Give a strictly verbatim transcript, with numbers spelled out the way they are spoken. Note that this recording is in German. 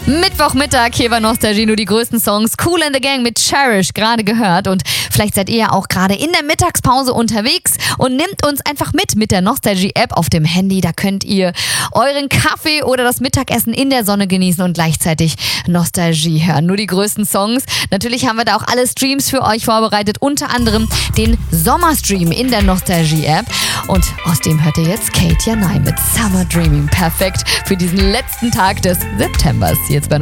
Mittwochmittag hier bei Nostalgie, nur die größten Songs. Kool and the Gang mit Cherish, gerade gehört. Und vielleicht seid ihr ja auch gerade in der Mittagspause unterwegs und nehmt uns einfach mit mit der Nostalgie-App auf dem Handy. Da könnt ihr euren Kaffee oder das Mittagessen in der Sonne genießen und gleichzeitig Nostalgie hören. Nur die größten Songs. Natürlich haben wir da auch alle Streams für euch vorbereitet, unter anderem den Sommerstream in der Nostalgie-App. Und aus dem hört ihr jetzt Kate Janai mit Summer Dreaming. Perfekt für diesen letzten Tag des Septembers. Jetzt bei